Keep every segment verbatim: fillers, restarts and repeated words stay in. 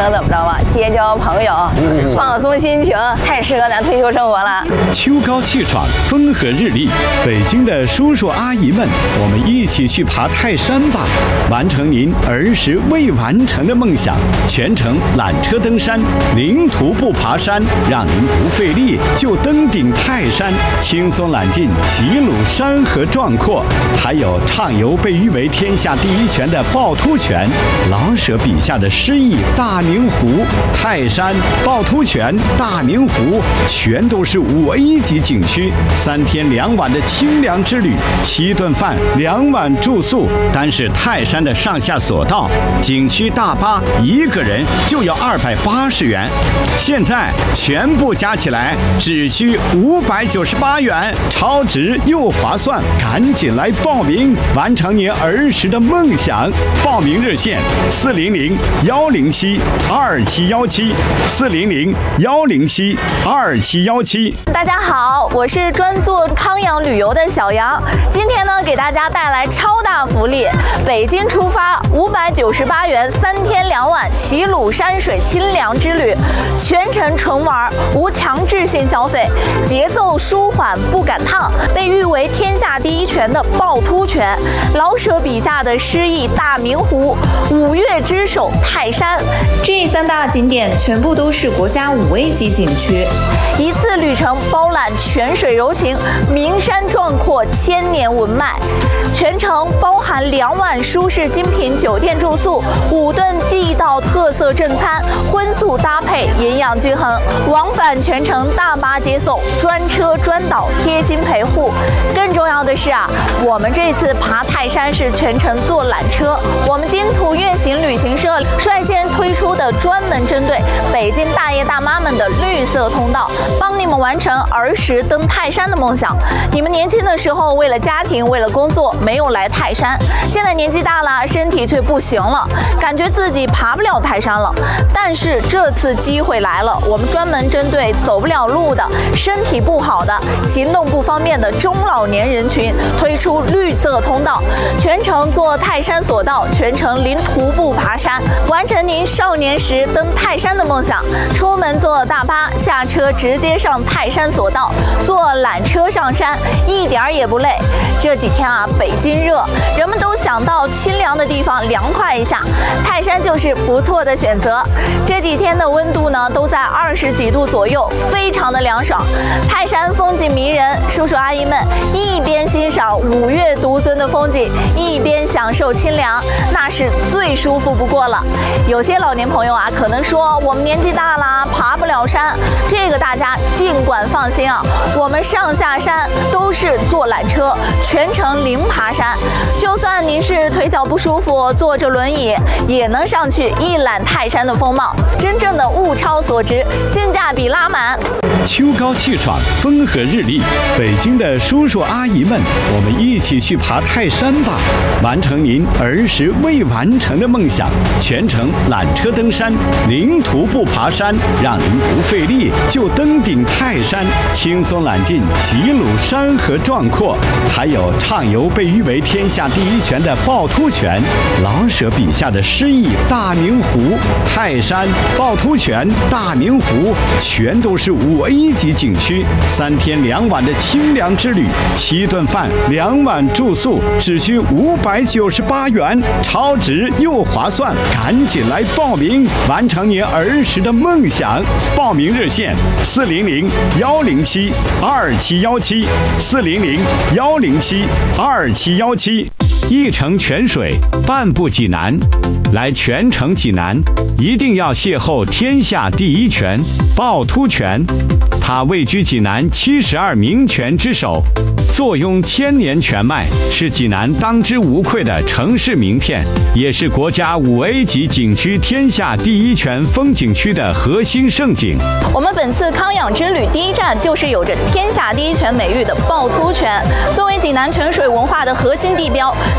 能怎么着吧？结交朋友，放松心情，太适合咱退休生活了。 秋高气爽，风和日丽，北京的叔叔阿姨们，我们一起去爬泰山吧，完成您儿时未完成的梦想。全程缆车登山，零徒步爬山，让您不费力就登顶泰山，轻松揽尽齐鲁山河壮阔。还有畅游被誉为天下第一泉的趵突泉，老舍笔下的诗意大明湖、泰山、趵突泉、大明湖，全都是五 A 级景区。三天两晚的清凉之旅，七顿饭，两晚住宿。单是泰山的上下索道，景区大巴一个人就要二百八十元，现在全部加起来只需五百九十八元，超值又划算，赶紧来报名，完成您儿时的梦想。报名热线：四零零幺零七二七幺七，四零零幺零七二七幺七。 大家好，我是专做康养旅游的小杨，今天呢给大家带来超大福利，北京出发五百九十八元，三天两晚齐鲁山水清凉之旅，全程纯玩，无强制性消费，节奏舒缓不赶趟，被誉为天下第一泉的趵突泉，老舍笔下的诗意大明湖，五岳之首泰山， 这三大景点全部都是国家五 A 级景区， 一次旅程包揽泉水柔情，名山壮阔，千年文脉。全程包含两晚舒适精品酒店住宿，五顿地道特色正餐，荤素搭配，营养均衡。往返全程大巴接送，专车专导，贴心陪护。更重要的是啊，我们这次爬泰山是全程坐缆车，我们金途悦行旅行社率先推出的专门针对北京大爷大妈们的绿色通道，帮你们完成儿时登泰山的梦想。你们年轻的时候为了家庭，为了工作，没有来泰山，现在年纪大了，身体却不行了，感觉自己爬不了泰山了。但是这次机会来了，我们专门针对走不了路的、身体不好的、行动不方便的中老年人群，推出绿色通道，全程坐泰山索道，全程零徒步爬山，完成您少年时登泰山的梦想。出门坐大巴，下车直接上泰山索道，坐缆车上山，一点儿也不累。这几天啊，北京热，人们都想到清凉的地方凉快一下，泰山就是不错的选择。这几天的温度呢，都在二十几度左右，非常的凉爽。泰山风景迷人，叔叔阿姨们一边欣赏五岳独尊的风景，一边享受清凉，那是最舒服不过了。有些老年朋友啊，可能说我们年纪大了，爬不了山，这个大家尽管放心啊，我们上下山都是坐缆车，全程零爬山。就算您是腿脚不舒服，坐着轮椅也能上去一览泰山的风貌，真正的物超所值，性价比拉满。 秋高气爽，风和日丽，北京的叔叔阿姨们，我们一起去爬泰山吧，完成您儿时未完成的梦想。全程缆车登山，零徒步爬山，让您不费力就登顶泰山，轻松揽尽齐鲁山河壮阔。还有畅游被誉为天下第一泉的趵突泉，老舍笔下的诗意大明湖、泰山、趵突泉、大明湖，全都是五 A 级景区。三天两晚的清凉之旅，七顿饭，两晚住宿，只需五百九十八元，超值又划算，赶紧来报名，完成您儿时的梦想。报名热线：四零零幺零七二七幺七，四零零幺零七二七幺七。一程泉水，半步济南。来全程济南，一定要邂逅天下第一泉趵突泉。它位居济南七十二名泉之首，坐拥千年泉脉，是济南当之无愧的城市名片，也是国家五 A 级景区天下第一泉风景区的核心胜景。 我们本次康养之旅第一站就是有着天下第一泉美誉的趵突泉，作为济南泉水文化的核心地标，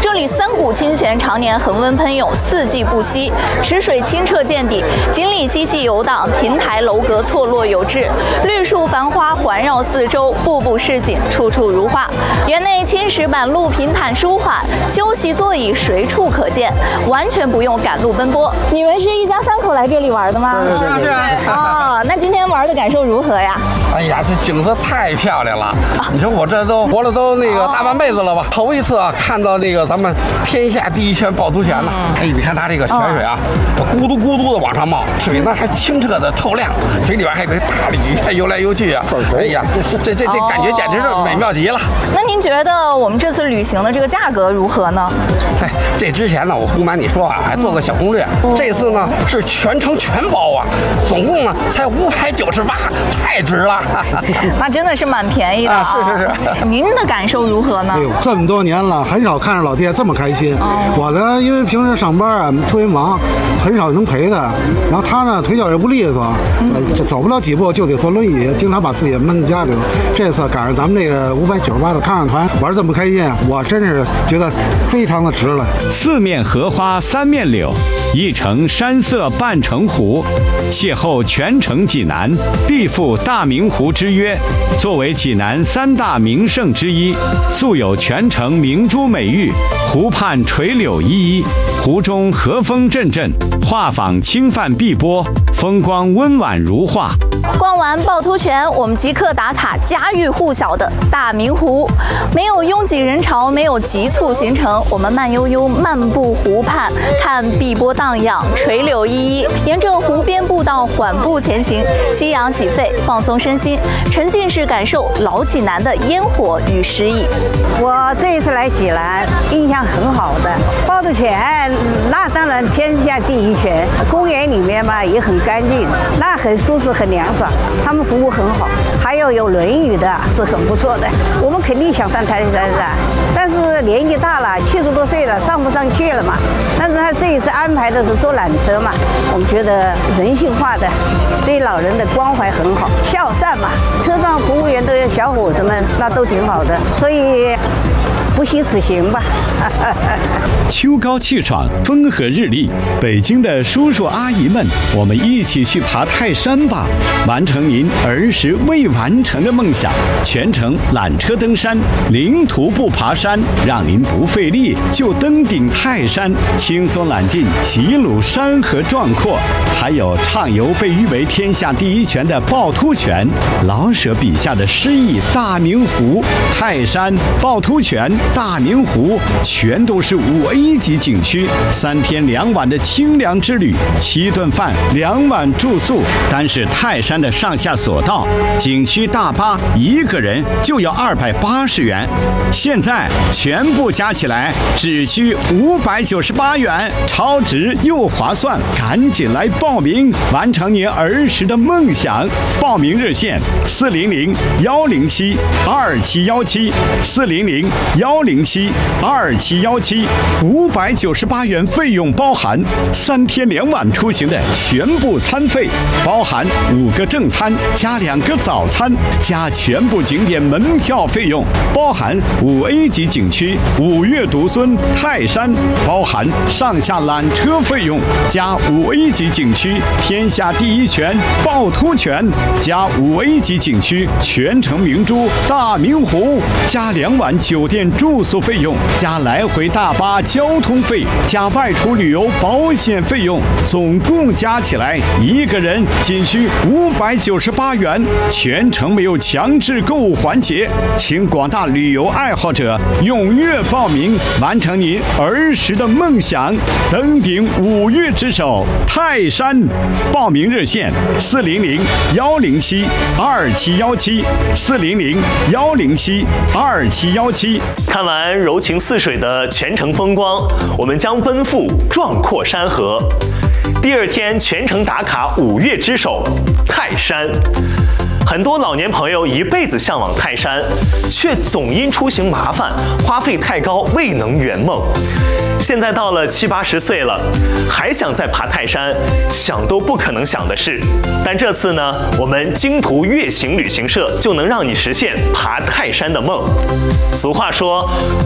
这里三谷清泉，常年恒温喷涌，四季不息，池水清澈见底，锦鲤嬉戏游荡，亭台楼阁错落有致，绿树繁花环绕四周，步步是景，处处如画。园内青石板路平坦舒缓，休息座椅随处可见，完全不用赶路奔波。你们是一家三口来这里玩的吗？ 对对对。 哦，那今天玩的感受如何呀？ 哎呀，这景色太漂亮了！你说我这都活了都那个大半辈子了吧，头一次啊看到那个咱们天下第一泉趵突泉了。哎，你看它这个泉水啊，咕嘟咕嘟的往上冒，水呢还清澈的透亮，水里边还有大鲤鱼游来游去啊。哎呀，这这这感觉简直是美妙极了。 那您觉得我们这次旅行的这个价格如何呢？ 哎，这之前呢，我不瞒你说啊，还做个小攻略。这次呢是全程全包啊，总共呢才五百九十八，太值了。 那真的是蛮便宜的啊！ 是是是。 您的感受如何呢？ 哎呦，这么多年了，很少看着老爹这么开心。我呢，因为平时上班啊特别忙，很少能陪他。然后他呢，腿脚也不利索，呃，走不了几步就得坐轮椅，经常把自己闷在家里头。这次赶上咱们这个五百九十八的看看团，玩这么开心，我真是觉得非常的值了。 四面荷花三面柳，一城山色半城湖，邂逅全城济南，必赴大明湖之约。作为济南三大名胜之一，素有全城明珠美玉，湖畔垂柳依依，湖中和风阵阵，画舫轻泛碧波，风光温婉如画。 逛完趵突泉，我们即刻打卡家喻户晓的大明湖。没有拥挤人潮，没有急促行程，我们慢悠悠漫步湖畔，看碧波荡漾，垂柳依依，沿着湖边步道缓步前行，夕阳洗肺，放松身心，沉浸式感受老济南的烟火与诗意。 我这一次来济南，印象很好的趵突泉，那当然天下第一泉。公园里面嘛也很干净，那很舒适，很凉爽。他们服务很好，还有有轮椅的是很不错的。我们肯定想上泰山噻，但是年纪大了，七十多岁了，上不上去了嘛。但是他这一次安排的是坐缆车嘛，我们觉得人性化的，对老人的关怀很好，孝善嘛。车上服务员的小伙子们那都挺好的，所以不虚此行吧。 秋高气爽，风和日丽，北京的叔叔阿姨们，我们一起去爬泰山吧，完成您儿时未完成的梦想。全程缆车登山，零徒步爬山，让您不费力就登顶泰山，轻松揽尽齐鲁山河壮阔。还有畅游被誉为天下第一泉的趵突泉，老舍笔下的诗意大明湖、泰山、趵突泉、大明湖，全都是五 A 级景区。三天两晚的清凉之旅，七顿饭，两晚住宿。单是泰山的上下索道，景区大巴一个人就要二百八十元，现在全部加起来只需五百九十八元，超值又划算，赶紧来报名，完成您儿时的梦想。报名热线：四零零幺零七二七幺七，四零零幺零七二七幺七，五百九十八元费用包含三天两晚出行的全部餐费，包含五个正餐加两个早餐加全部景点门票费用，包含五 A 级景区五岳独尊泰山，包含上下缆车费用加五 A 级景区天下第一泉趵突泉，加五 A 级景区全城明珠大明湖，加两晚酒店住宿费用，加来回大巴交通费，加外出旅游保险费用，总共加起来一个人仅需五百九十八元，全程没有强制购物环节，请广大旅游爱好者踊跃报名，完成您儿时的梦想，登顶五岳之首泰山。报名热线：四零零幺零七二七幺七，四零零幺零七二七幺七。 看完柔情似水的全城风光，我们将奔赴壮阔山河。第二天全程打卡五岳之首泰山。很多老年朋友一辈子向往泰山，却总因出行麻烦、花费太高未能圆梦。现在到了七八十岁了，还想再爬泰山，想都不可能想的事。但这次呢，我们京途岳行旅行社就能让你实现爬泰山的梦。俗话说，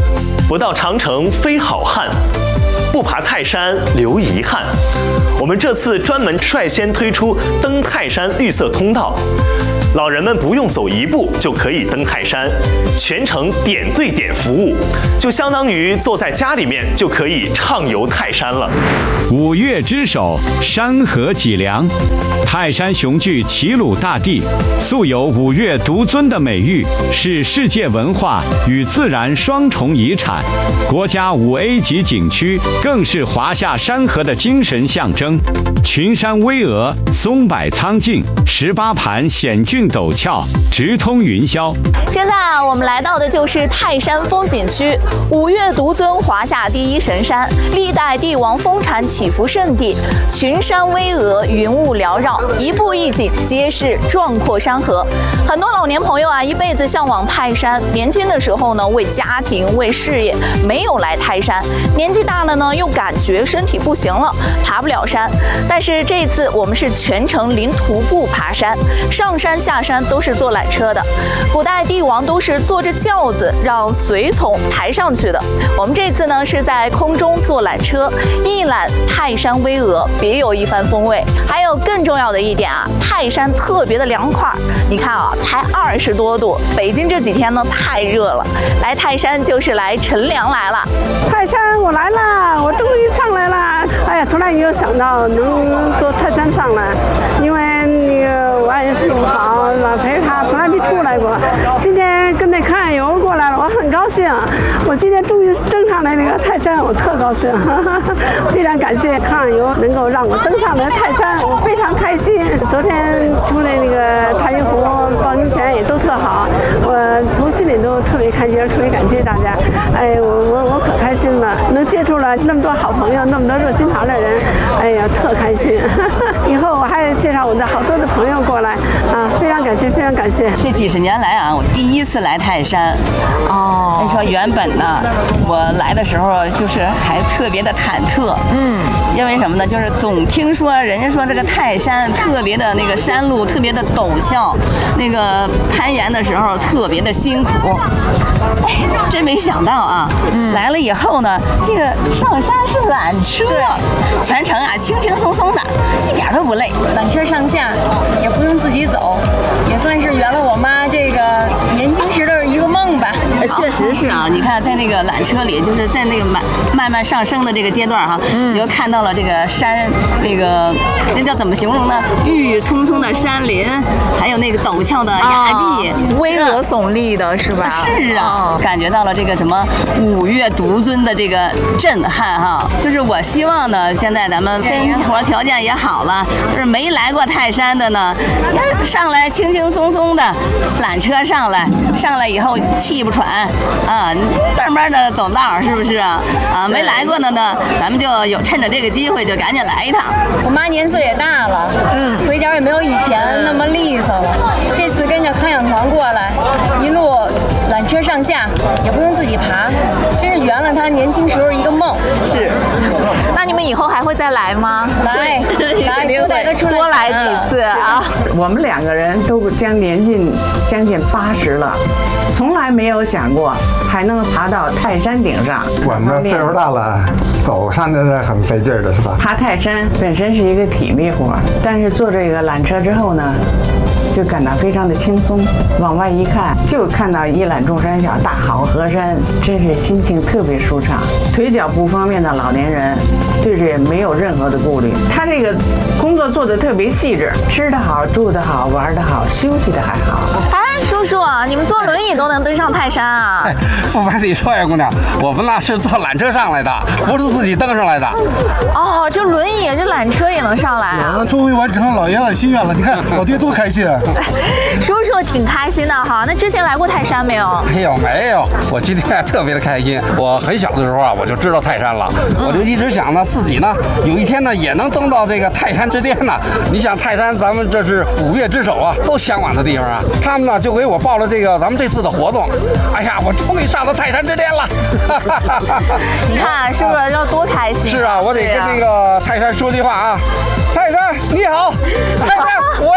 不到长城非好汉，不爬泰山留遗憾。我们这次专门率先推出登泰山绿色通道，老人们不用走一步就可以登泰山，全程点对点服务，就相当于坐在家里面就可以畅游泰山了。 五岳之首，山河脊梁，泰山雄踞齐鲁大地，素有五岳独尊的美誉，是世界文化与自然双重遗产，国家五 A 级景区，更是华夏山河的精神象征。群山巍峨，松柏苍劲，十八盘险峻陡峭，直通云霄。 现在啊，我们来到的就是泰山风景区，五岳独尊，华夏第一神山，历代帝王封禅祈福圣地，群山巍峨，云雾缭绕，一步一景皆是壮阔山河。很多老年朋友啊，一辈子向往泰山，年轻的时候呢，为家庭为事业没有来泰山，年纪大了呢，又感觉身体不行了，爬不了山。但是这次我们是全程零徒步爬山，上山下山都是坐缆车的。古代帝王都是坐着轿子让随从抬上去的，我们这次呢是在空中坐缆车，一览泰山巍峨，别有一番风味。还有更重要的一点啊，泰山特别的凉快，你看啊，才二十多度，北京这几天呢太热了，来泰山就是来乘凉来了。 泰山我来了，我终于上来了。哎呀，从来没有想到能坐泰山上来，因为那个我爱人睡不好，老陪他从来没出来过。今天跟着康友过来了，我很高兴。我今天终于登上来那个泰山，我特高兴，非常感谢康友能够让我登上来泰山，我非常开心。昨天出来那个太云湖报名前也都特好，我从心里都特别开心，特别感谢大家。哎，我我我可开心了，能接触了那么多好朋友，那么多热心肠的人，哎呀，特开心。以后我还介绍我的好多的朋友过来啊，非常感谢，非常感谢。 这几十年来啊，我第一次来泰山。哦，你说原本呢，我来的时候就是还特别的忐忑。嗯，因为什么呢？就是总听说人家说这个泰山特别的那个山路特别的陡峭，那个攀岩的时候特别的辛苦。哎，真没想到啊！嗯、来了以后呢，这个上山是缆车，全程啊轻轻松松的，一点都不累。 缆车上下也不用自己走，也算是圆了我妈这个年轻时的一个梦吧。 确实是啊，你看在那个缆车里，就是在那个慢慢慢上升的这个阶段哈、啊，嗯、你就看到了这个山，那个那叫怎么形容呢？郁郁葱葱的山林，还有那个陡峭的崖壁， 啊、巍峨耸立的是吧？ 是啊，感觉到了这个什么五岳独尊的这个震撼哈。就是我希望呢，现在咱们生活条件也好了，就是没来过泰山的呢，上来轻轻松松的缆车上来，上来以后气不喘啊，慢慢的走道，是不是啊？啊，没来过的呢，咱们就有趁着这个机会就赶紧来一趟。 我妈年岁也大了，嗯，腿脚也没有以前那么利索了。这次跟着康养团过来，一路缆车上下，也不用自己爬，真是圆了她年轻时候一个梦。 是，那你们以后还会再来吗？ 来，来，多带她出来， 多来几次啊！ 我们两个人都将年近将近八十了，从来没有想过还能爬到泰山顶上。 我们岁数大了，走上的是很费劲的，是吧？ 爬泰山本身是一个体力活，但是坐这个缆车之后呢，就感到非常的轻松。往外一看，就看到一览众山小，大好河山，真是心情特别舒畅。腿脚不方便的老年人，对这没有任何的顾虑。他这个工作做得特别细致，吃得好，住得好，玩得好，休息得还好。 哎，叔叔，你们坐轮椅都能登上泰山啊？ 哎，不瞒你说呀，姑娘，我们那是坐缆车上来的，不是自己登上来的。 哦，这轮椅、这缆车也能上来啊！ 终于完成老爷子的心愿了，你看老爹多开心啊！ 叔叔挺开心的哈。那之前来过泰山没有？ 没有没有，我今天特别的开心。我很小的时候啊，我就知道泰山了，嗯、我就一直想呢，自己呢有一天呢也能登到这个泰山之巅呢。你想泰山，咱们这是五岳之首啊，都向往的地方啊。他们呢就给我报了这个咱们这次的活动。哎呀，我终于上到泰山之巅了！ 你看是不是要多开心？ 是啊，我得跟这个泰山说句话啊，泰山你好，泰山我来了。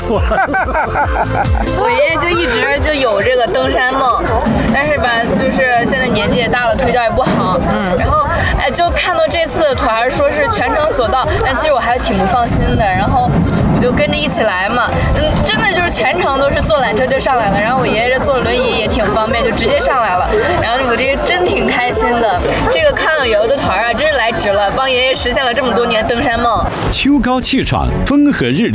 我爷爷就一直就有这个登山梦，但是吧，就是现在年纪也大了，腿脚也不好。嗯。然后，哎，就看到这次的团说是全程索道，但其实我还是挺不放心的。然后我就跟着一起来嘛，嗯，真的就是全程都是坐缆车就上来了。然后我爷爷这坐轮椅也挺方便，就直接上来了。然后我这个真挺开心的。这个康有油的团啊，真是来值了，帮爷爷实现了这么多年登山梦。 秋高气爽，风和日丽。